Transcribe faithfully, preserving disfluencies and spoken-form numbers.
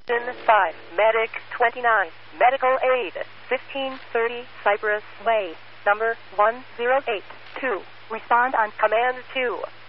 Houston five, Medic twenty-nine, Medical Aid, fifteen thirty Cypress Way, number one zero eight two. Respond on Command two.